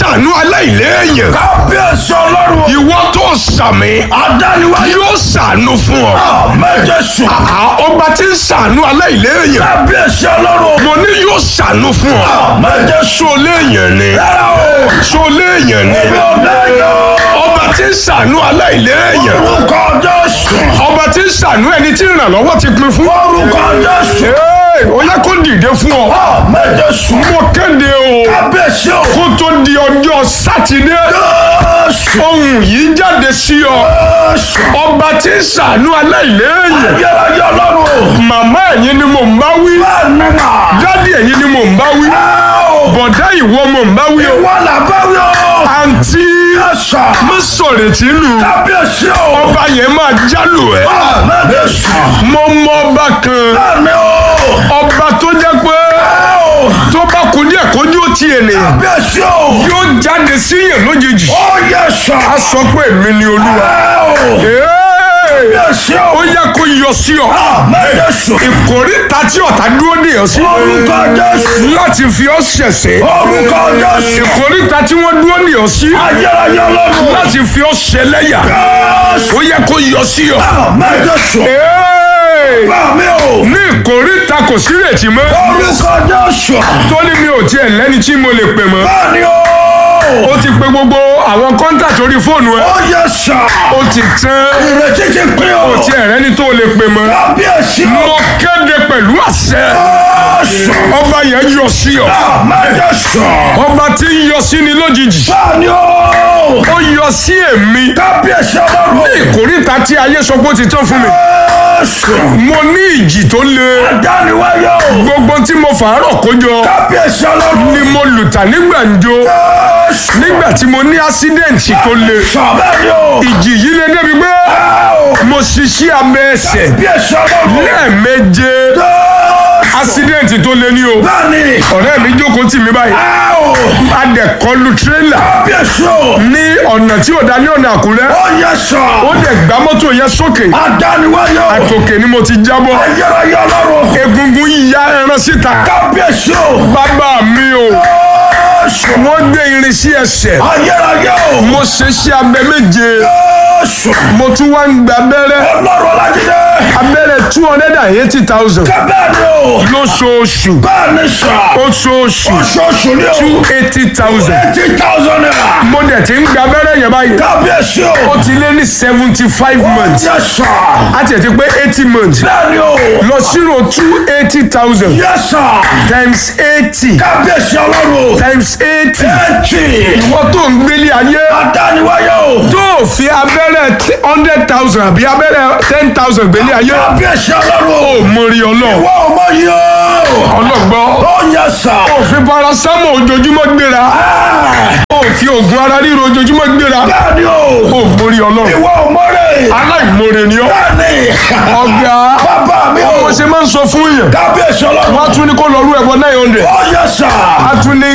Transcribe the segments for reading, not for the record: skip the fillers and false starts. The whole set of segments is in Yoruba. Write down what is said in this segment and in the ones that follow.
ṣàánú aláìléèyàn. kábíyèsí ọlọ́run. ìwọ tó sàmì. adániwáyé. yóò ṣàánú fún ọ. Jésù. ọba tí ń ṣàánú aláìléèyàn. kábíyèsí ọlọ́run. mo ní yóò ṣàánú fún ọ. Jésù. ṣo léèyàn ni. rárá o. ṣo léèyàn ni. èmi ò léèyàn. ọba tí ń ṣàánú aláìléèyàn. orúkọ Jésù. ọba tí ń ṣàánú ẹni tí ìrànlọ́wọ́ ti pin fún. orúkọ Jésù. ó yẹ kó dìde fún ọ. Jésù. mo kéde o. kábíyèsí o. kó tó di ọjọ́ sátidé. Jésù. ohun yìí jáde sí ọ. Jésù. ọba tí ń ṣàánú aláìléèyàn. ayérayé ọlọ́run o. màmá ẹ̀yin ni mò ń bá wí. bẹ́ẹ̀ ni mà. dádì ẹ̀yin ni mò ń bá wí. bọ̀dá ìwọ mò ń bá wí o. ìwọ là bá wí o. àǹtí Jésù. mo sọ̀rọ̀ tí lù. kábíyèsí o. ọba yẹn máa jálù ẹ. Jésù. mo mọ ọba kan. bẹ́ẹ̀ ni o. ọba tó jẹ́ pé tó bá kú díẹ̀ kójú ó ti ènìyàn. kábíyèsí o. yóò jáde síyàn lójijì. ó yẹ sọ. a sọ pé èmi ni olúwa. kábíyèsí o. ó yẹ kó yọ sí ọ. Jésù. ìkórìtà tí ọ̀tá dúró dè ọ́ sí. orúkọ Jésù. láti fi ọ́ ṣẹ̀ṣẹ̀. orúkọ Jésù. ìkórìtà tí wọ́n dúró dè ọ́ sí. ayérayé ọlọ́run. láti fi ọ́ ṣẹlẹ́yà. Jésù. ó yẹ kó yọ sí ọ. Jésù. bá mi o. ní ìkórìtà kò sí ìrètí mọ́. orúkọ Jésù. tó ní mi ò tiẹ̀ lẹ́ni tí mo lè pè mọ́. bá ni o. ó ti pe gbogbo àwọn kọ́ńtàtì orí fóònù ẹ. ó yẹ sọ. ó ti tán. ìrètí ti pín o. tí ẹ̀rẹ́ ni tó lè pè mọ́. kábíyèsí o. mo kéde pẹ̀lú àṣẹ. Jésù. ọba yẹn yọ sí ọ. Jésù. ọba tí ń yọ sí ni lójijì. bá ni o. ó yọ sí èmi. kábíyèsí ọlọ́run. ní ìkórìtà tí ayé sọ pé ó ti tán fún mi. Jésù. mo ní ìjì tó le. dániwáyé o. gbogbo tí mo fàárọ̀ kójọ kábíyèsí ọlọ́run. ni mo lùtà ní gbàǹjo. Jésù. nígbà tí mo ní ásídẹ̀ǹtì tó le. sọ bẹ́ẹ̀ ni o. ìjì yìí le débi pé mo ṣiṣẹ́ abẹ ẹsẹ̀ kábíyèsí ọlọ́run. lẹ́ẹ̀méje. Jésù. ásídẹ̀ǹtì tó le ní o. bá ni. ọ̀rẹ́ mi jókòó tì mí báyìí. adẹ̀kọlù tírélà kábíyèsí o. ní ọ̀nà tí ò dá ní ọ̀nà àkúrẹ́. ó yẹ sọ. ó dẹ̀ gbá mọ́tò yẹn sókè. adániwáyé o. àtòkè ni mo ti jábọ́. ayérayé ọlọ́run. egungun ya ẹran síta. kábíyèsí o. bàbá mi o. Jésù. wọ́n gbé irin sí ẹsẹ̀. ayérayé o. mo ṣe iṣẹ́ abẹ méje. Jésù. mo tún wá ń gba abẹ́rẹ́. ọlọ́run ọlájídé. abẹ́rẹ́ 280,000 bẹ́ẹ̀ ni o. lóṣooṣù. bẹ́ẹ̀ ni sọ. oṣooṣù oṣooṣù ni o. 280,000. 80,000 naira. mo dẹ̀ ti ń gba abẹ́rẹ́ yẹn báyìí. kábíyèsí o. ó ti lé ní 75 months. yẹ sọ. a ti ẹ̀ ti pé 80 months. bẹ́ẹ̀ ni o. lọ sírò 280,000 yẹ sọ. times 80 kábíyèsí ọlọ́run. times 80. ẹ̀ẹ́tì. ìwọ tó ń gbélé ayé adániwáyé o. tó fi abẹ́rẹ́ 100,000 àbí abẹ́rẹ́ 10,000 gbélé ayé. kábíyèsí ọlọ́run. ó mórí ọlọ́run. ìwọ ọmọ yìí o. ọlọ́gbọ́. ó yẹ sọ. ó fi paracetamol ojoojúmọ́ gbéra. ó fi oògùn ara ríro ojoojúmọ́ gbéra. bẹ́ẹ̀ ni o. ó mórí ọlọ́run. ìwọ ọmọ rẹ̀. aláìmoore ni ọ́. bẹ́ẹ̀ ni. ọ̀gá bàbá mi o. mo ṣe máa ń sọ fún yẹn. kábíyèsí ọlọ́run. wọ́n á tún ní kó lọ rú ẹ̀bọ 900. ó yẹ sọ. a tún ní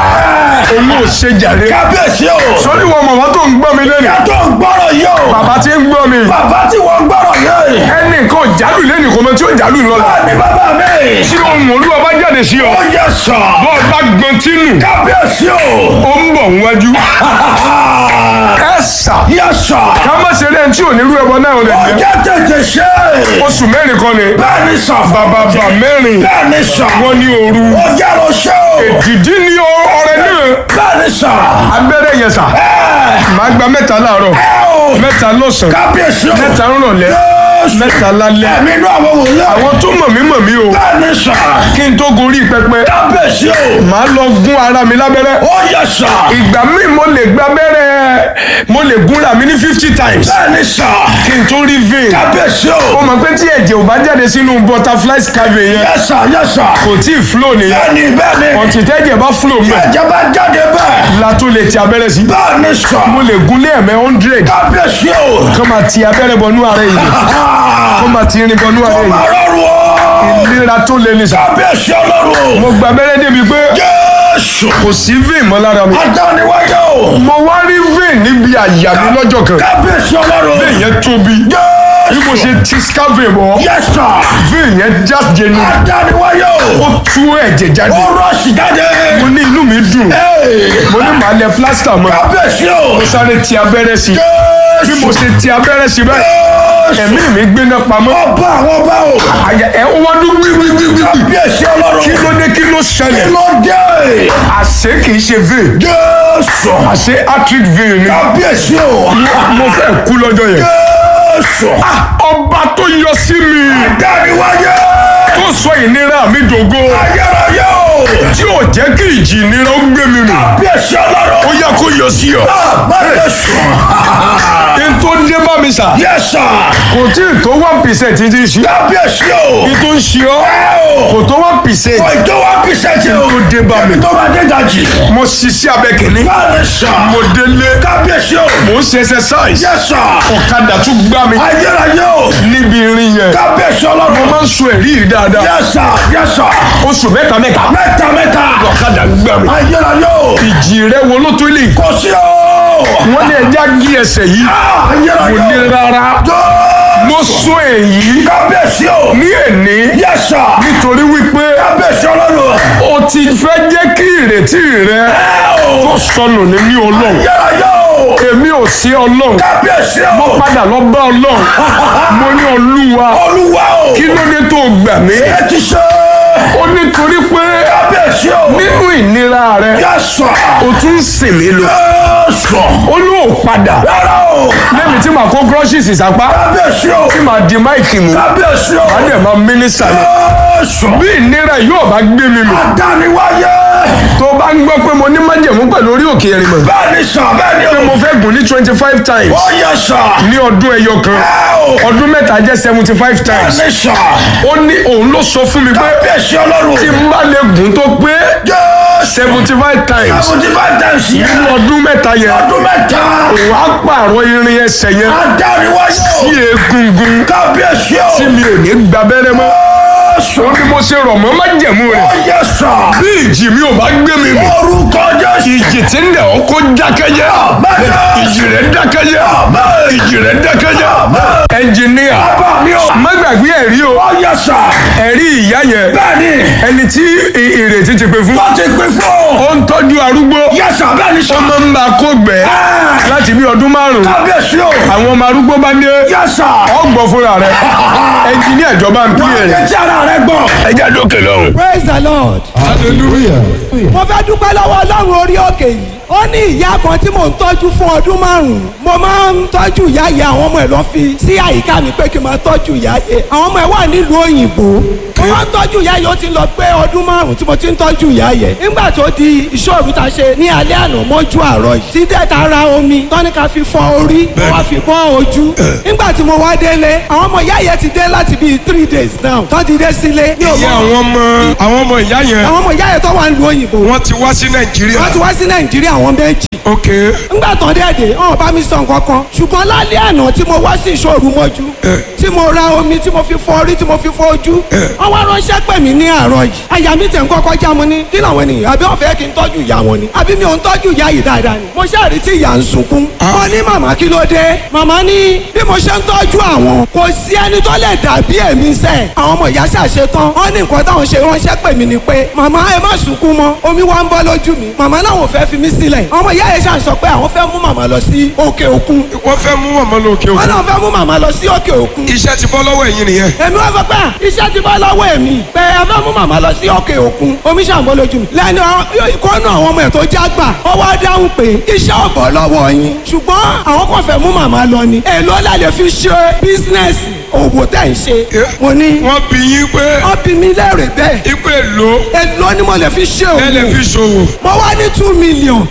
òun ò ṣe jàre. kábíyèsí o. sọ́ni wọn màmá tó ń gbọ́ mi lẹ́nu. yàtọ̀ ń gbọ́rọ̀ yìí o. bàbá tí ń gbọ́ mi. bàbá tí wọ́n ń gbọ́rọ̀ yìí. ẹnì kan jálù lẹ́nu kò mọ tí ó jálù lọ́la. bẹ́ẹ̀ ni bàbá mi. tí ohun olúwa bá jáde sí ọ. ó yẹ sọ. bọ́ọ̀ bá gbọ́n tínú. kábíyèsí o. ó ń bọ̀ níwájú. ẹ sà. yẹ sọ. ká má ṣe lẹ́yìn tí ò ní rú ẹbọ 900 ó yẹn. jẹ́ tètè ṣe. oṣù mẹ́rin kan ni. bẹ́ẹ̀ ni sọ. bàbá mẹ́rin. bẹ́ẹ̀ ni sọ. wọ́n ní òru. ó jẹ́ lọ ṣe o. èdìdí ní ọrẹ náà. bẹ́ẹ̀ ni sọ. abẹ́rẹ́ yẹn sà. màá gba mẹ́ta láàárọ̀. mẹ́ta lọ́sàn-án. kábíyèsí o. mẹ́ta rọ̀lẹ́. mẹ́ta lálẹ́. ẹ̀mí inú àwọn wòlé. àwọn tó mọ̀ mí o. bẹ́ẹ̀ ni sọ. kí n tó gorí pẹpẹ. kábíyèsí o. màá lọ gún ara mi lábẹ́rẹ́. ó yẹ sọ. ìgbà míì mo lè gba abẹ́rẹ́ mo lè gúnra mi ní 50 times. bẹ́ẹ̀ ni sọ. kí n tó rí vein. kábíyèsí o. ó mọ̀ pé tí ẹ̀jẹ̀ ò bá jáde sínú butterfly scavenge yẹn yẹ sọ yẹ sọ. kò tí ì flow nìyẹn. bẹ́ẹ̀ ni bẹ́ẹ̀ ni. ọ̀tí tẹ́jẹ̀ bá flow mẹ́ ẹ̀jẹ̀ bá jáde bẹ́ẹ̀. la tó lè ti abẹ́rẹ́ sí. bẹ́ẹ̀ ni sọ. mo lè gúnlé ẹ̀mẹ́ 100 kábíyèsí o. kọ́ máa ti abẹ́rẹ́ bọnú ara yìí kọ́ máa ti irin bọnú ara yìí. ọlọ́run o. ìlera tó lè ní sà. kábíyèsí ọlọ́run. mo gba abẹ́rẹ́ débi pé Jésù. kò sí vein mọ́ lára mi. adániwáyé o. mo wá rí vein níbi àyà mi lọ́jọ́ kan. kábíyèsí ọlọ́run. vein yẹn tóbi. bí mo ṣe ti scavenge bọ̀ Yes sir. vein yẹn jáde ní. adániwáyé o. ó tú ẹ̀jẹ̀ jáde. ó rọ́ọ̀ṣì jáde. mo ní inú mi dùn. mo ní màá lẹ plásítà mọ́. kábíyèsí o. mo sáré ti abẹ́rẹ́ sí i. bí mo ṣe ti abẹ́rẹ́ sí báyìí ẹ̀mí mi gbéná pamọ́. ọba àwọn ọba o. àyà ẹ̀ wọ́n dún gbígbígbígbí. kábíyèsí ọlọ́run. kí ló dé kí ló ṣẹlẹ̀. kí ló dé. àṣé kì í ṣe vein. jésù. àṣé arterial vein ni. kábíyèsí o. mo fẹ́ kú lọ́jọ́ yẹn. jésù. ọba tó yọ sí mi. dáríwáyé. tó sọ ìnira mi dògo. ayérayé o. tí ò jẹ́ kí ìjì ìnira ó gbé mi mì. kábíyèsí ọlọ́run. ó yẹ kó yọ sí ọ. báyìí sùn. kí n tó dé bá mi sà. yẹ́sà. kò tí ì tó 1% ti ṣe. kábíyèsí o. kí tó ń ṣe ọ́. kò tó 1%. kò tó 1% o. tó dé bá mi. tó bá dé dajì. mo ṣiṣẹ́ abẹ kìíní. báyìí sùn. mo délé. kábíyèsí o. mo ń ṣe exercise. yẹ́sà. ọ̀kadà tún gbá mi. ayérayé o. níbi irin yẹn. kábíyèsí ọlọ́run. mo máa ń sọ èrí yìí dáadáa. yẹ́sà yẹ́sà. oṣù mẹ́ta. mẹ́ta. ọ̀kadà gbá mi. ayérayé o. ìjì rẹ wo ló tó lè. kò sí o. wọ́n ní ẹja gí ẹsẹ̀ yìí. ayérayé mo ní rárá. mo sọ èyí. kábíyèsí o. ní èní. yẹ́sà. nítorí wípé kábíyèsí ọlọ́run. o ti fẹ́ jẹ́ kí ìrètí rẹ tó sọnù ní ọlọ́run. ayérayé o. èmi ò sí ọlọ́run. kábíyèsí o. mo padà lọ bá ọlọ́run. mo ní olúwa. olúwa o. kí ló dé tó gbà mí. ẹ ti ṣe. ó nítorí pé kábíyèsí o. nínú ìnira rẹ yẹ́sà. o tún ń sìn mí lọ. yẹ́sà. ó lóò padà. rárá o. lẹ́mi tí màá kó crushes ìsapá. kábíyèsí o. tí màá di máìkì mú. kábíyèsí o. màá dẹ̀ máa mínísítà ni. yẹ́sà. bí ìnira yóò bá gbé mi mì. dáníwáyé. tó bá ń gbọ́ pé mo ní májẹ̀mú pẹ̀lú orí òkè Ẹ̀rìnmọ̀. bẹ́ẹ̀ni sà bẹ́ẹ̀ni pé o. mo fẹ́ gùn ní 25 times. ó yẹ́sà. ní ọdún ẹyọ kan. ọdún mẹ́ta jẹ́ 75 times. bẹ́ẹ̀ni sà. ó ní òun ló sọ fún mi pé kábíyèsí ọlọ́run. tí n bá lè gùn tó pé yẹ́sà. 75 times. 75 times yẹn. nínú ọdún mẹ́ta yẹn. ọdún mẹ́ta. wà á pààrọ̀ irin ẹsẹ̀ yẹn adáríwáyé o. sí egungun kábíyèsí o. tí mi ò ní gba abẹ́rẹ́ mọ́. ó ní mo ṣe rọ̀ mọ́ májẹ̀mú rẹ̀. ó yẹ́sà. bí ìjì mi ò bá gbé mi mì. orúkọ jésù. ìjì tí ń dẹ̀ ọ́ kó dákẹ́jẹ́. ìjì rẹ̀ dákẹ́jẹ́. ìjì rẹ̀ dákẹ́jẹ́. ẹnjìníà má gbàgbé ẹ̀rí o. ó yẹ́sà. ẹ̀rí ìyá yẹn. bẹ́ẹ̀ni. ẹni tí ìrètí ti pè fún. tó ti pè fún. ó ń tọ́jú arúgbó. yẹ́sà bẹ́ẹ̀ni sà. ó máa ń bá kó gbẹ́ láti bí ọdún márùn-ún. kábíyèsí o. àwọn ọmọ arúgbó bá dé. yẹ́sà. ọgbọ̀n fúnra rẹ̀. ẹnjìníà ìjọba ń pè é. wọ́n ti ara rẹ̀ gbọ́. ẹja dókè lọ́hùn. Praise the Lord. hallelujah. mo fẹ́ dúpẹ́ lọ́wọ́ ọlọ́run orí òkè yìí. ó ní ìyá kan tí mò ń tọ́jú fún ọdún márùn-ún. mo máa ń tọ́jú ìyá yẹn, àwọn ọmọ ẹ̀ lọ fi sí àyíká mi pé kí n máa tọ́jú ìyá yẹn. àwọn ọmọ ẹ̀ wà nílùú òyìnbó. mo máa ń tọ́jú ìyá yẹn, ó ti lọ pé ọdún márùn-ún tí mo ti ń tọ́jú ìyá yẹn. nígbà tó di ìṣòro ta ṣe ní alẹ́ àná mọ́jú àárọ̀ yìí. tí dẹ́ta ra omi tọ́níkà fi fọ orí mo wá fi bọ́ ojú. nígbà tí mo wá délé àwọn ọmọ ìyá yẹn ti dé láti bíi 3 days now tó ti dé sílé. ìyá àwọn ọmọ ìyá yẹn. àwọn ọmọ ìyá yẹn tó wà nílùú òyìnbó. wọ́n ti wá sí nàìjíríà. wọ́n ti wá sí nàìjíríà àwọn méjì. ok. ńgbà tán dẹ́ẹ̀dẹ̀ ọ̀hún bá mi sọ nǹkan kan ṣùgbọ́n lálẹ́ àná tí mo wá sí ìṣòro mọ́jú tí mo ra omi tí mo fi fọ orí tí mo fi fọ ojú wọ́n wá ránṣẹ́ pè mí ní àárọ̀ yìí àyà mi tẹ̀ ń kọ́kọ́ já mo ní kí làwọn ènìyàn àbí wọ́n fẹ́ kí n tọ́jú ìyá wọn ni àbí mi ò ń tọ́jú ìyá yìí dáadáa ni mo ṣàrí tí ìyá ń sunkún mo ní màmá kí ló dé màmá ní bí mo ṣe ń tọ́jú àwọn kò sí ẹni tó lè dàbí èmi sẹ́ àwọn ọmọ ìyá ṣàṣe tán wọ́n ní nǹkan táwọn ṣe ránṣẹ́ pè mí ni pé màmá ẹ má sunkún mọ́ omi wá ń bọ́ lójú mi màmá láwọn ò fẹ́ fi mí sílẹ̀ ọmọ ìyá yẹn ṣàn sọ pé àwọn fẹ́ mú màmá lọ sí òkè òkun. wọ́n fẹ́ mú màmá lọ òkè wọ́n òkun. náà fẹ́ mú màmá lọ sí òkè òkun. iṣẹ́ ti bọ́ lọ́wọ́ ẹ̀yin nìyẹn. èmi wá sọ pé iṣẹ́ ti bọ́ lọ́wọ́ èmi pé ẹ fẹ́ mú màmá lọ sí òkè òkun omi ṣàǹbọ̀ lójú mi. lẹ́nu ìkọ́nù àwọn ọmọ ẹ̀ tó já gbà ó wá dáhùn pé iṣẹ́ ò bọ́ lọ́wọ́ yín ṣùgbọ́n àwọn kò fẹ́ mú màmá lọ ni èló la lè fi ṣe bísínẹ́sì òwò tẹ̀ ń ṣe. mo ní wọ́n bí yín pé. wọ́n bí mi lẹ́rìí bẹ́ẹ̀. ipò èlò. èló ni mo lè fi ṣe òwò. ẹ lè fi ṣòwò. mo wá ní 2 million.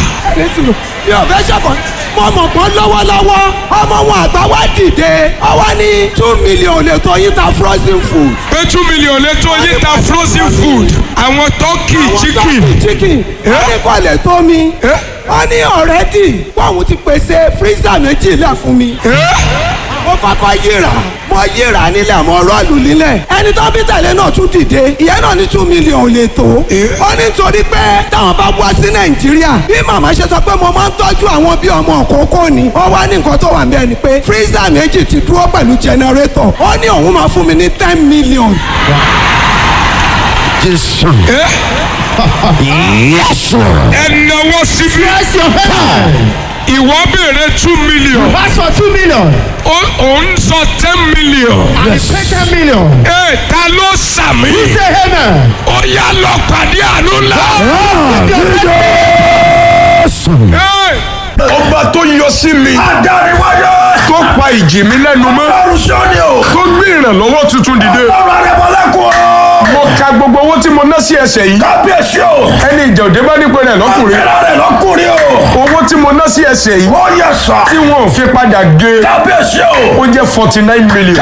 mi ò fẹ́ ṣọ̀kan mo mọ̀ pọ́n lọ́wọ́lọ́wọ́ ọmọ wọn àgbà wá dìde ọ wá ní 2 million lè tó yín ta frozen food. pé 2 million lè tó yín ta frozen food. àwọn turkey chicken. wọ́n ní kò lè tó mi. wọ́n ní ọ̀rẹ́dì wọ́n ti pèsè freezer méjì lẹ̀ fún mi. mo kọ́kọ́ yíra mo yíra nílẹ̀ mo rọ́ọ̀lù nílẹ̀ ẹni tó bí tẹ̀lé náà tún dìde ìyẹn náà ní 2 million lè tó. ó ní nítorí pé táwọn bá wá sí nàìjíríà bí màmá ṣe sọ pé mo máa ń tọ́jú àwọn bí ọmọ òkókó ni ó wá ní nǹkan tó wà bẹ́ẹ̀ ni pé freezer méjì ti dúró pẹ̀lú generator ó ní òun máa fún mi ní 10 million. jésù. ẹnáwó síbí. Press your hand. ìwọ béèrè 2 million. Ask for 2 million. òun sọ 10 million. And you pay 10 million. ẹ ta ló sàmì. You say amen. ó yá lọ pàdé àánú ńlá. ọba tó yọ sí mi. Adániwáyé. tó pa ìjì mi lẹ́nu mọ́. Ọlọ́run sọ́ni o. tó gbé ìrànlọ́wọ́ tuntun dìde. Ọlọ́run Adébọ́lẹ́kùn o. mo ka gbogbo owó tí mo ná sí ẹsẹ̀ yìí. Kábíyèsí o. ẹni ìjà òde bá nípe rẹ̀ lọ́kùnrin. Àpẹẹrẹ rẹ̀ lọ́kùnrin o. owó tí mo ná sí ẹsẹ̀ yìí. Ó yẹ sà. tí wọn ò fi padà gé. Kábíyèsí o. ó jẹ́ 49 million.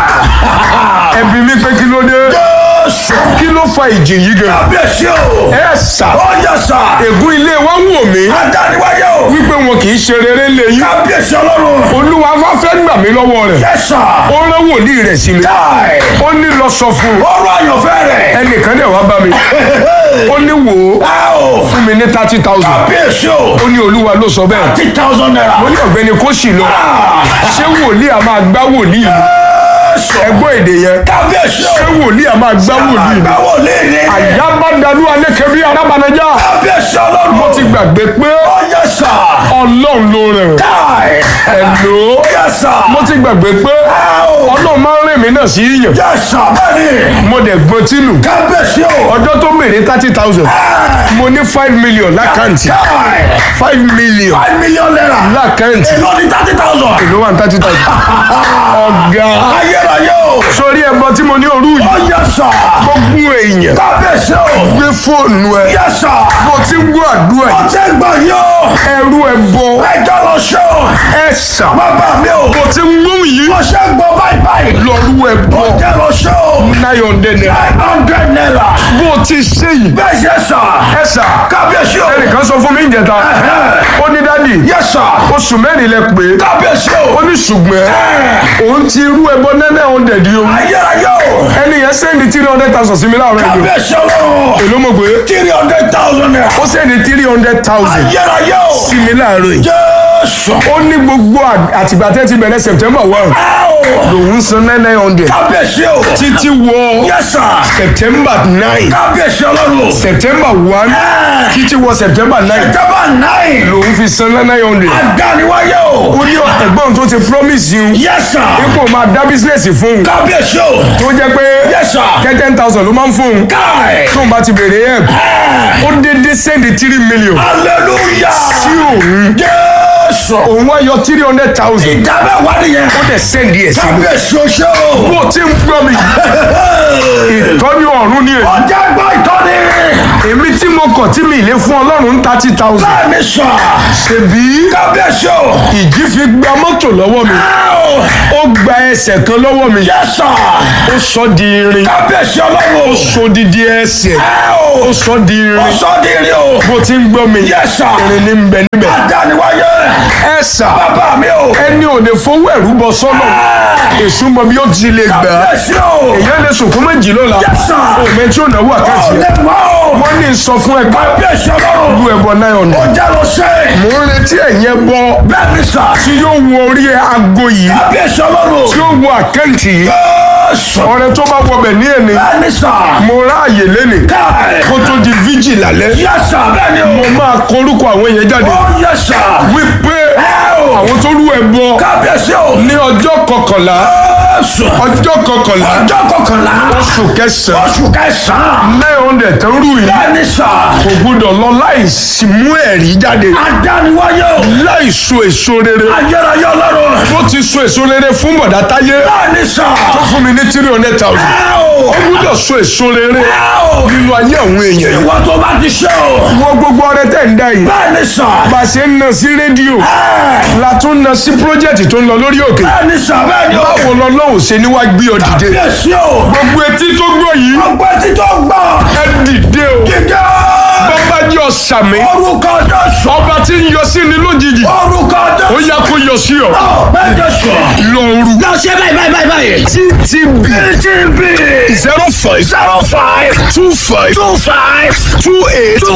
ẹbí mi pé kí ló dé. Jésù. kí ló fa ìjì yìí gan. Kábíyèsí o. ẹ sà. Ó yẹ sà. ègún ilé wa wò mí. Adániwáyé o. wípé wọn kì í ṣe rere lé yín. Kábíyèsí Ọlọ́run. olúwa wá fẹ́ gbà mí lọ́wọ́ rẹ̀. Yẹ sà. ó rán wòlíì rẹ̀ sí mi. Káì. ó ní lọ sọ fún un. Ọrọ̀ àyànfẹ́ rẹ̀. ẹnìkan dẹ̀ wá bá mi. ó ní wò ó Ẹ o. fún mi ní 30,000. Kábíyèsí o. ó ní olúwa ló sọ bẹ́ẹ̀. 30,000 naira. mo ní ọ̀gbẹ́ni kó sì lọ. ṣé wòlíì a máa gbá wòlíì ni. ẹgbọ́n èdè yẹn. Kábíyèsí o. ṣé wòlíì a máa gbá wòlíì ni. Àgbáwò lè ní. àyábádàlú alékèbí arábànájà. Kábíyèsí Ọlọ́run. mo ti gbàgbé pé Ó yẹ sà. ọlọ́run ló rẹ̀. Káì. ẹ̀lò. Yẹ sà. mo ti gbàgbé pé Ẹ o. ọlọ́run máa ń rìn mí náà sí yíyàn. Yẹ sà bẹ́ẹ̀ni. mo dẹ̀ gbọ́n tínú. Kábíyèsí o. ọjọ́ tó mèrè 30,000. mo ní 5 million lákàntì. Káì. 5 million 5 million naira. lákàntì. Èló ní 30,000. èló wà ní 30,000. ọ̀gá. Ayérayé o. sórí ẹbọ tí mo ní òru yìí. Ó yẹ sà. gbogbo èèyàn. Kábíyèsí o. gbé fóònù ẹ. Yẹ sà. mo ti ń gbọ́ àdúrà Ó yìí. ti gbà yó. ẹrú ẹbọ. Ẹjọ́ lọ ṣe o. ẹ sà. Bàbá mi o. mo ti ń gbóhùn yìí. Mo ṣe gbọ́ báyìí báyìí. lọ́rú ẹbọ. Ó jẹ́ lọ ṣe o. 900 naira. 900 naira. bó ti ṣe yìí. Bẹ́ẹ̀ ṣe sà. ẹ sà. Kábíyèsí o. ẹnìkan sọ fún mi ìjẹta. ó ní dádì. Yẹ sà. oṣù mẹ́rin lẹ pé. Kábíyèsí o. ó ní ṣùgbọ́n òun ti rú ẹbọ 900 yìí o. Ayérayé o. ẹni yẹn sẹ́ndì 300,000 sí mi láàárọ̀ yìí. Kábíyèsí Ọlọ́run. èló mo pé. 300,000 naira. ó sẹ́ndì 300,000 Ayérayé o. sí mi láàárọ̀ yìí. Jésù. ó ní gbogbo àtìgbà tẹ́ ti bẹ̀rẹ̀ September 1 lòun san 900 Kábíyèsí o. títí wọ Yẹ sà. September 9 Kábíyèsí Ọlọ́run. September 1 títí wọ September 9 September 9. lòun fi san 900. Adániwáyé o. ó ní ẹ̀gbọ́n tó ti promise yín Yẹ sà. ipò máa dá bísínẹ́sì fún un Kábíyèsí o. tó jẹ́ pé Yẹ sà. 10,000 ló máa ń fún un Káì. tóun bá ti bèrè ẹ̀ ó dédé sẹ́ndì 3 million Hallelujah. sí òun Jésù. òun wá yọ 300,000 Ìdábẹ́ wá nìyẹn. ó dẹ̀ sẹ́ndì ẹ̀ sí mi. Kábíyèsí o ṣe o. bó ti ń gbọ́ mi ìtọ́ni ọ̀run ni èyí. Ọjà gbọ́ ìtọ́ni. èmi tí mo kọ̀ tí mi lè fún ọlọ́run 30,000. Bẹ́ẹ̀ni sà. ṣèbí Kábíyèsí o. ìjì fi gba mọ́tò lọ́wọ́ mi ó gba ẹsẹ̀ kan lọ́wọ́ mi Yẹ sà. ó sọ di irin Kábíyèsí Ọlọ́run. ó sọ dídí ẹsẹ̀ ó sọ di Ó irin sọ di rí o. bó ti ń gbọ́ mi Yẹ sà. irin ní ń bẹ níbẹ̀. Adániwáyé. ẹ sà Bàbá mi o. ẹni ò lè fowó ẹ̀rú bọ sọ́nà èṣù mọ bí ó ti lè gbà á Kábíyèsí o. èèyàn lè sòkó méjì lọ́la Yes, sir. òmẹ tí ò náwó àkáǹtì Ó ẹ̀ lè mọ́ o. wọ́n ní sọ fún ẹ pé Kábíyèsí Ọlọ́run. lu ẹ̀bọ 900. Ó jẹ́ lọ ṣe. mò ń retí ẹ̀yẹ bọ Bẹ́ẹ̀ni sà. tí yóò wọ orí aago yìí Kábíyèsí Ọlọ́run. tí yóò wọ àkáǹtì yìí Jésù. ọ̀rẹ́ tó bá wọbẹ̀ ní ẹni Bẹ́ẹ̀ni sà. mo ráàyè lẹ́nì Káì. kó tó di vigil lálẹ́ Yẹ sà bẹ́ẹ̀ni o. mo máa korúkọ àwọn èèyàn jáde Ó yẹ sà. wípé Ẹ o. àwọn tó rú ẹbọ Kábíyèsí o. ní ọjọ́ kọkànlá Jésù. ọjọ́ kọkànlá Ọjọ́ kọkànlá. oṣù kẹsàn-án Oṣù kẹsàn-án. 900 tó rú yìí Bẹ́ẹ̀ni sà. kò gbúdọ̀ lọ láìsí mú ẹ̀rí jáde Adániwáyé o. láìso èso rere Ayérayé Ọlọ́run. bó ti so èso rere fún bọ̀dá táyé Bẹ́ẹ̀ni sà. tó fún mi ní 300,000 Ẹ o. ó gbúdọ̀ so èso rere Ẹ o. nínú ayé àwọn èèyàn yìí. Ìwọ tó bá ti ṣe o. wọ́n gbogbo ọrẹ tẹ̀ ń dá yìí Bẹ́ẹ̀ni sà. bá a ṣe ń na sí rédíò la tún na sí pírójẹ́tì tó ń lọ lórí òkè Bẹ́ẹ̀ni sà bẹ́ẹ̀ni o. báwo lọ́lọ́run ṣe ní wá gbé ọ dìde Kábíyèsí o. gbogbo etí tó gbọ́ yìí Ọgbẹ́ títọ́ gbọ́. ẹ dìde o Gíga. bàbá jọ sàmì Orúkọ Jésù. ọba tí ń yọ sí ni lójijì Orúkọ ó Jésù. yá kó yọ sí ọ Bẹ́ẹ̀ Jésù. lọ́ọ̀rù Lọ ṣe báyìí. TTB TTB. 05 05 25 25 28 28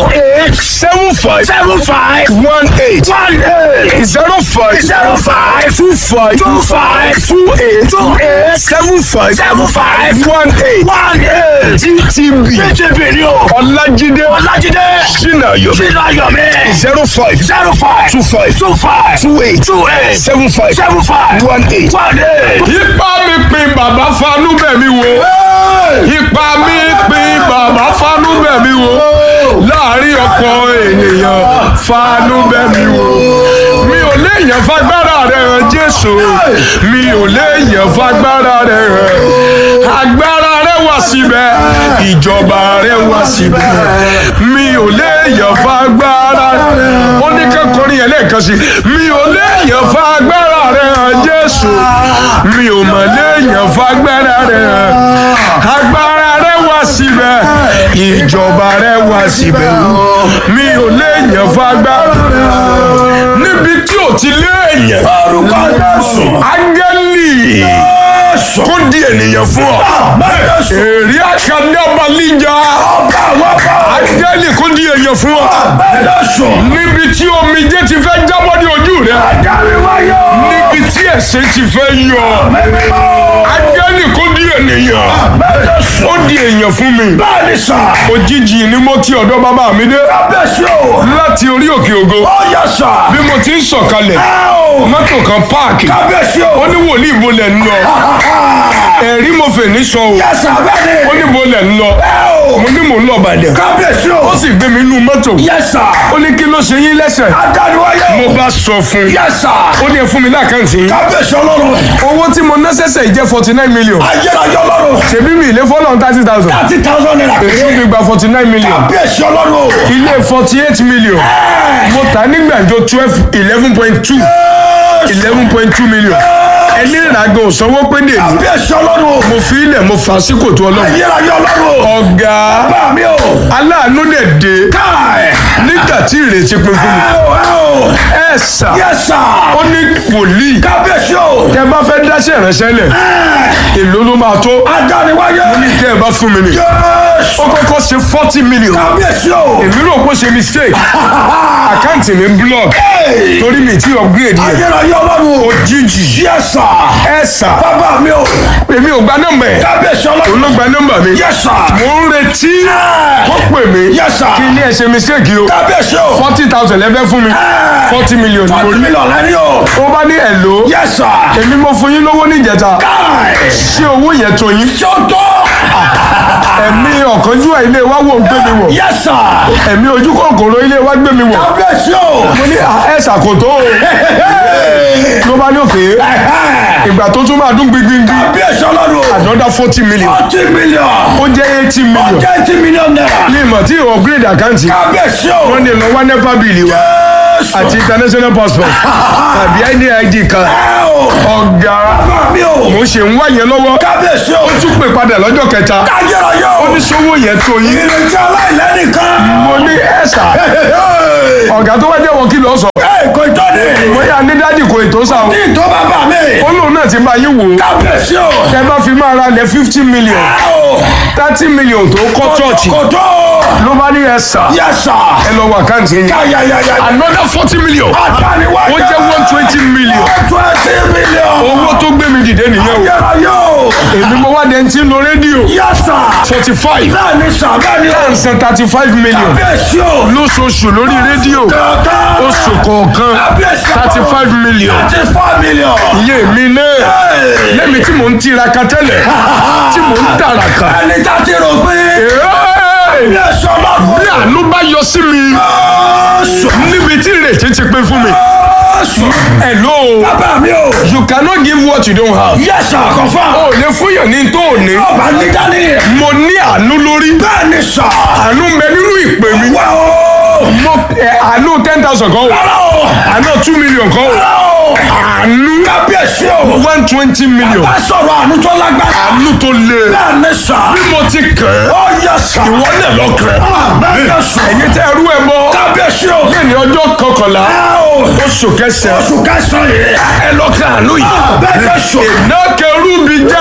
75 75 18 18 05 05 25 25 28 28 75 75 18 18 GTB GTB ni o. Ọlájídé Ọlájídé Ṣínàyọ̀ Sínú Ayọ̀mí 05 05 25 25 28 28 75 75 18. 18. Ipa mi pin bàbá fanú bẹ̀ mi wò. Ipa mi pin bàbá fanú bẹ̀ mi wò. Láàárín ọ̀pọ̀ ènìyàn fanú bẹ̀ mi wò. Mi ò léèyàn fagbára rẹ̀ hàn Jésù. Mi ò léèyàn fagbára rẹ̀ hàn. Agbára rẹ̀ wà síbẹ̀. Ìjọba rẹ̀ wà síbẹ̀. Mi ò léèyàn fagbára rẹ̀. Ó ní kẹ́kọ̀ọ́rin yẹn lẹ́ẹ̀kan sí. Mi ò léèyàn fagbára rẹ̀ hàn Jésù. Mi ò mọ̀ léèyàn fagbára rẹ̀ hàn. Agbára rẹ̀ wà síbẹ̀. Ìjọba rẹ̀ wà síbẹ̀. Mi ò léèyàn fagbára rẹ̀ hàn. Níbi tí ò ti léèyàn. Orúkọ Jésù. Áńgẹ́lì kó di ènìyàn fún ọ. Èrè àkàndábalíjà. Áńgẹ́lì kó di ènìyàn fún ọ. Níbi tí omijé ti fẹ́ jábọ́ ní ojú rẹ̀. Níbi tí ẹ̀ṣẹ̀ ti fẹ́ yọ. Áńgẹ́lì kó di ènìyàn. Ó di èèyàn fún mi. Òjijì ni mo ti ọ̀dọ̀ bàbá mi dé. Láti orí òkè ògo. Bí mo ti ń sọ̀kalẹ̀. Mọ́tò kan páàkì. Ó ní wòlíì ibo lẹ̀ ń lọ. Ẹ̀rí mo fè ní sọ o. Ó ní ibo lẹ̀ ń lọ. Mo ní mò ń lọ Ìbàdàn. Ó sì gbé mi nínú mọ́tò. Ó ní kí ló ṣe yín lẹ́sẹ̀. Mo bá sọ fún un. Ó ní ẹ fún mi láàkáǹtì yín. Owó tí mo ná sẹ́sẹ̀ yìí jẹ́ 49 million. Ṣèbí mi ilé fọ́lọ́run 30,000. Èso fi gba 49 million. Ilé 48 million. Mo tà ní gbàǹjo 11.2. 11.2 million. Ẹni ìrìnàjò òsanwó pé dè mí. Mo fi ilẹ̀ mo fà sí kòtò Ọlọ́run. Ọ̀gá aláàánú dẹ̀ dé nígbà tí ìrètí pin fún mi. Ẹ sà ó ní wòlíì tẹ bá fẹ́ dáṣẹ́ ìránṣẹ́ lẹ̀ èló ló máa tó. Mo ní tẹ́ ẹ bá fún mi ni. Ó kọ́kọ́ ṣe 40 million. Èmi rò pé ó ṣe mistake. Àkáǹtì mi ń block torí mi ti upgrade yẹn. Òjijì. Ẹ sà. Èmi ò gba nọ́mbà ẹ̀. Òun ló gba nọ́mbà mi. Mo ń retí wọ́n pè mí kí ilé ẹ̀ ṣe mistake yìí o. 40,000 lẹ́fẹ́ fún mi. 40 million ni mo rí. Ó bá ní ẹ̀lò. Èmi mo fún yín lówó níjẹta. Ṣé owó yẹn tó yín? Ẹ̀mí ọ̀kánjúwà ilé wa wò gbé mi wọ̀. Ẹ̀mí ojú kòkòrò ilé wa gbé mi wọ̀. Mo ní ẹ̀ ṣàkótó o. Ló bá ní òkè. Ìgbà tó tún máa dún gbígbígbí. Another 40 million. Ó jẹ́ 80 million. Ní ìmọ̀ tí upgrade àkáǹtì. Wọ́n ní lọ wá NEPA bìlì wa. Àti international passport. Tàbí ID card. Ọ̀gá. Mo ṣe ń wá yẹn lọ́wọ́. Ó tún pè padà lọ́jọ́ kẹta. Ó ní sówó yẹn tó yín. Mo ní ẹ̀sà. Ọ̀gá tó wá jẹ́wọ́ kí ló sọ. Mo yà ní dádì kò ètò sá o. Ó lóun náà ti bá yín wò ó. Tẹ bá fi máa ra lẹ̀ 50 million. 30 million tó kọ́ chọ́ọ̀chì. Ló bá ní ẹ̀sà. Ẹ lọ wà káǹtì yín. Another 40 million. Ó jẹ́ 120 million. Owó tó gbé mi dìde nìyẹn o. Èmi mo wá dé ti lo rédíò. 45. Ẹ̀sán 35 million. Lóṣooṣù lórí rédíò. Oṣù kọ̀ọ̀kan 35 million. Iye mi náà. Lẹ́mi tí mò ń tiraka tẹ́lẹ̀. Tí mò ń tàràkà. Bí àánú bá yọ sí mi. Níbi tí ìrètí ti pín fún mi. Hello. Bàbá mi o. You cannot give what you don't have. Yes sir, confirm. O lè fún yàn ní tó o ní. Ọba ní dání. Mo ní àánú lórí. Bẹ́ẹ̀ni sà. Àánú ń bẹ nínú ìpè mi. Wá o. Mo àánú 10,000 kan o. Rárá o. Àánú 2 million kan o. Rárá o. Àánú Kábíyèsí o. 120 million. Bá sọ̀rọ̀ àánú tó lágbára. Àánú tó le. Bẹ́ẹ̀ni sà. Bí mo ti kàn án. Ó yẹ sà. Ìwọ náà lọ kàn án. Bẹ́ẹ̀ni sà. Ẹ̀yin tẹ́ ẹrú ẹ bọ́. Kábíyèsí o. Ní ọjọ́ kọkànlá. Oṣù kẹsàn-án. Oṣù kẹsàn-án yìí. Ẹ lọ kàn àánú yìí. Bẹ́ẹ̀ni sà. Iná kẹrù bí já.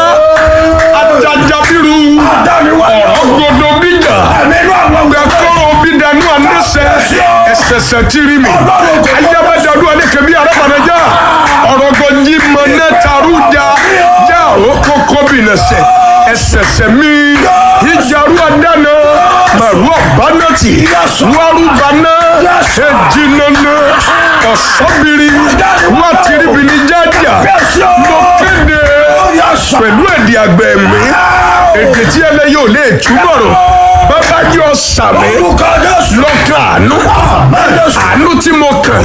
Ajajabiru. Adániwáyọ̀. Ọ̀gọ̀dọ̀ bí jà. Ẹ̀mí inú àwọn ọ̀gá. Gbẹ̀kọ́rọ̀ bí dànù àníṣe. ẹsẹsẹ tiri mi ayébẹdẹdún ẹlẹkẹbi arabanaja ọrọgọnji mọnẹtaruja já okoko binẹsẹ ẹsẹsẹ mi hijaru adana maru abanati waru bana ejinana ọsọbiri watiribinijaja lókèdè pẹ̀lú èdè àgbẹ̀ mi èdè tí ẹlẹ́yìn ò lè túbọ̀rọ̀ bàbá yọ sàmì lọ́kàn àánú tí mo kàn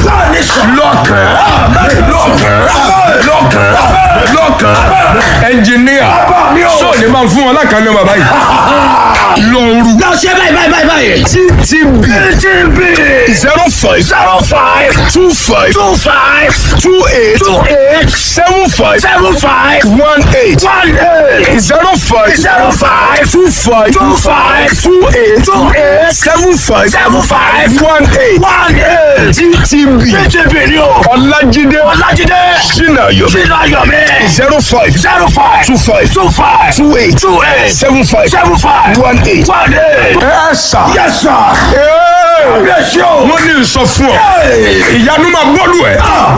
lọ́kàn ẹnjìníà sọ̀ni máa fún wọn lákàánú bàbá yìí lọ́ọ̀rù. lọ ṣe báyìí. TTB 0525287518 TTB ni o. Ọlájídé Ṣínàyọ̀ 0525287518. ẹ sà. Yes, sir. Yes, sir. mo ní sọ fún ọ ìyanu máa bọ́ọ̀lù ẹ̀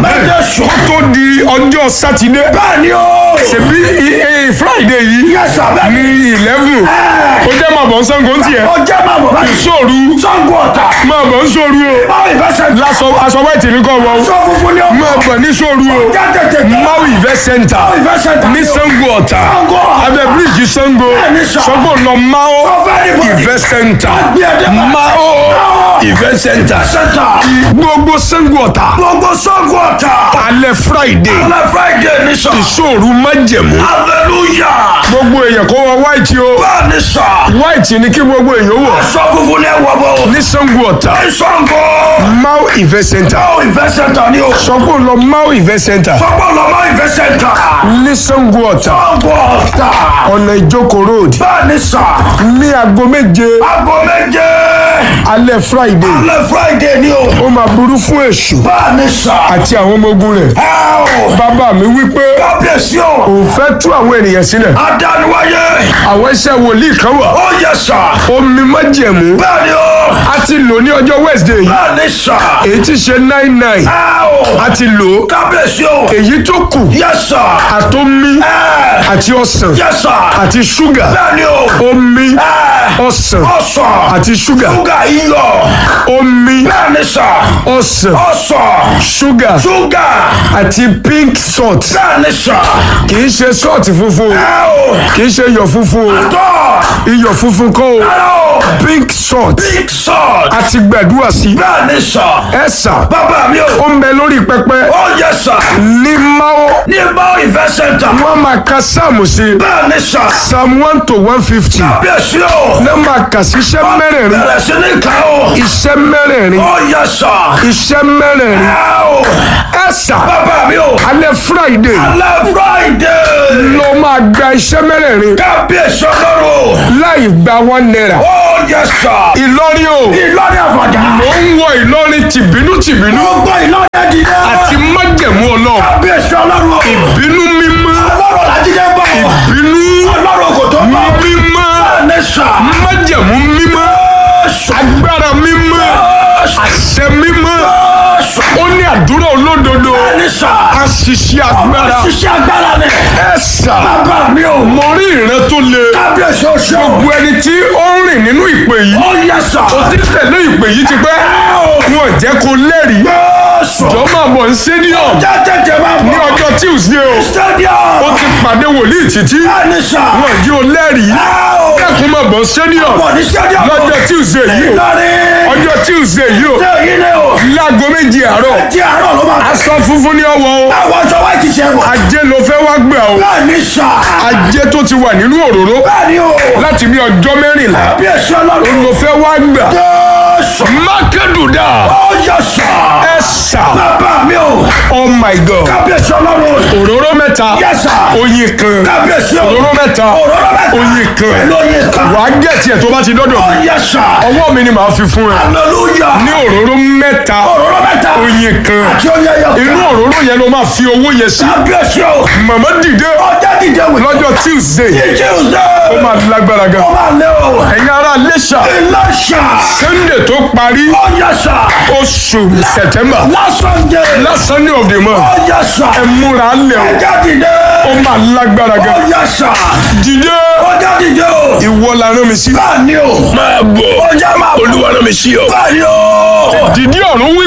kó tó di ọjọ́ sátidé Bẹ́ẹ̀ni o. ṣèbí Friday yìí Yes, sir. ní 11 ó jẹ́ máa bọ̀ ń Ṣàngó tiẹ̀ Ó jẹ́ máa bọ̀ báyìí. ìṣòru Ṣàngó Ọ̀tà. máa bọ̀ ń ṣòru o Báwo ìfẹsẹ̀ lásọ aṣọ wẹ́ẹ̀tì ní kọ́ wọ́n sọ funfun ni o. máa bọ̀ ní ṣòru o Jẹ́ Maui Event Center Center ní Ṣàngó Ọ̀tà Ṣàngó. abẹ́ bíríìjì Ṣàngó Bẹ́ẹ̀ni sà. Ṣàngó lọ Mao Ọ̀fẹ́ Event Center Agbẹ́dẹ́. Mao Event Center Center. gbogbo Ṣàngó Ọ̀tà Gbogbo Ṣàngó Ọ̀tà. alẹ́ Friday Alẹ́ Friday ni sà. ìṣòru májẹ̀mú Hallelujah. gbogbo èèyàn kó wọ white o Bẹ́ẹ̀ni sà. white ni kí gbogbo èèyàn wọ̀ Aṣọ funfun ni ẹ wọ̀ bọ̀. ní Ṣàngó Ọ̀tà Ní Ṣàngó. Mao Event Center Báwo ìfẹ́ Center ni o. sọ́kò lọ Mao Event Center Sọ́kò lọ́mọ ìfẹ́ Center. ní Ṣàngó Ọ̀tà Ṣàngó Ọ̀tà. ọ̀nà Ìjókòó road Bẹ́ẹ̀ni sà. ní aago méje Aago méje. alẹ́ Friday Alẹ́ Friday ni o. ó máa burú fún èṣù Bẹ́ẹ̀ni sà. àti àwọn ọmọ ogun rẹ̀ Ẹ o. bàbá mi wípé Kábíyèsí o. òun fẹ́ tú àwọn ènìyàn sílẹ̀ Adániwáyé. àwọn iṣẹ́ wòlíì kan wà Ó yẹ sà. omi májẹ̀mú Bẹ́ẹ̀ni o. a ti lò ní ọjọ́ Wednesday yìí Bẹ́ẹ̀ni sà. èyí tí ṣe 99 Ẹ o. a ti lò ó Kábíyèsí o. èyí tó kù Yẹ sà. àtomi Ẹ. àti ọsàn Yẹ sà. àti ṣúgà Bẹ́ẹ̀ni o. omi Ẹ. ọsàn Ọsàn. àti ṣúgà Ṣúgà iyọ̀. omi Bẹ́ẹ̀ni sà. ọsàn Ọsàn. ṣúgà Ṣúgà. àti pink salt Bẹ́ẹ̀ni sà. kì í ṣe salt funfun o Ẹ o. kì í ṣe iyọ̀ funfun o Tọ́. iyọ̀ funfun kọ́ o Ẹ o. pink salt Big salt. àti gbẹ̀dúrà sí Bẹ́ẹ̀ni sà. ẹ sà Bàbá mi o. ó ń bẹ lórí pẹpẹ Ó yẹ sà. ní Mao Ní Mao Event Center. wọ́n máa ka sáàmù sí Bẹ́ẹ̀ni sà. psalm 1 to 150 Kábíyèsí o. ní máa kà sí iṣẹ́ mẹ́rẹ̀ẹ̀rin Bẹ̀rẹ̀ sí ní ká o. iṣẹ́ mẹ́rẹ̀ẹ̀rin Ó yẹ sà. iṣẹ́ mẹ́rẹ̀ẹ̀rin Ẹ o. ẹ sà Bàbá mi o. alẹ́ Friday Alẹ́ Friday. ló máa gba iṣẹ́ mẹ́rẹ̀ẹ̀rin Kábíyèsí ọlọ́run. láì gba 1 naira Ó yẹ sà. Ìlọrin o Ìlọrin àfọ̀jà. mò ń wọ Ìlọrin tìbínútìbínú Gbogbo Ìlọrin ẹ̀dínlẹ̀. àti májẹ̀mú Ọlọ́run Kábíyèsí ọlọ́run. ìbínú mímọ́ Ọlọ́run làjídé bọ̀. ìbínú Ọlọ́run kò tó bọ̀. mímọ́ Bẹ́ẹ̀ni sà. májẹ̀mú mímọ́ agbára mímọ́ àṣẹ mímọ́ ó ní àdúrà olódodo Bẹ́ẹ̀ni sà. àṣìṣe agbára Ṣiṣẹ́ agbára ni. ẹ sà Bàbá mi o. mo rí ìran tó le Kábíyèsí oṣù. gbogbo ẹni tí ó ń rìn nínú ìpè yìí Ó yẹ sà. ó ti tẹ̀lé ìpè yìí ti pẹ́ wọn ò jẹ́ kó lẹ́rìí Jésù. jọ máa bọ̀ ní stadium Jẹ́ tètè máa ní bọ̀. ọjọ́ Tuesday o Stadium. ó ti pàdé wòlíì títí Bẹ́ẹ̀ni sà. wọn ò jí o lẹ́rìí kẹ́kùn máa bọ̀ stadium Bọ̀ ní stadium. lọ́jọ́ Tuesday yìí o Ìlọrin. ọjọ́ Tuesday yìí o Ṣé èyí ni o? láago méjì àárọ̀ Jí àárọ̀ ló máa. aṣọ funfun ní ọwọ́ o Àwọn aṣọ wa ti ṣe wọ̀. ajé ló fẹ́ wá gbà o Bẹ́ẹ̀ni sà. ajé tó ti wà nínú òróró Bẹ́ẹ̀ni o. láti bí ọjọ́ mẹ́rìnlá Kábíyèsí ọlọ́run. ló fẹ́ wá gbà Jésù. mákẹ́dùdà Ó yẹ sà. ẹ sà Bàbá mi o. oh my God Kábíyèsí ọlọ́run. òróró mẹ́ta Yes, sir. oyin kan Kábíyèsí o. òróró mẹ́ta Òróró mẹ́ta. oyin kan Pẹ̀lú oyin kan. wàá gẹ̀ẹ́tì ẹ̀ tó bá ti dọ́dọ̀ Ó mi yẹ sà. ọwọ́ mi ni màá fi fún ẹ Hallelujah. ní òróró mẹ́ta Òróró mẹ́ta. oyin kan Àti oyin ẹyọ kan. inú òróró yẹn ló máa fi owó yẹn sí. Kábíyèsí o. màmá dìde Ọjọ́ dìde wò. lọ́jọ́ Tuesday Tuesday. ó máa lágbára gan. Ó máa lé o. ẹ̀yin ará Iléṣà Iléṣà. Sunday tó parí Ó yẹ sà. oṣù September Last Sunday. last Sunday of the month Ó yẹ sà. ẹ múra lẹ̀ o Ọjọ́ dìde. ó máa lágbára Ó gan. yẹ sà. dìde Ọjọ́ dìde o. ìwọ la rán mi sí. Bẹ́ẹ̀ni o. máa bọ̀ Ọjọ́ máa bọ̀. Olúwa rán mi sí ọ. Bẹ́ẹ̀ni o. dìde ọ̀run wí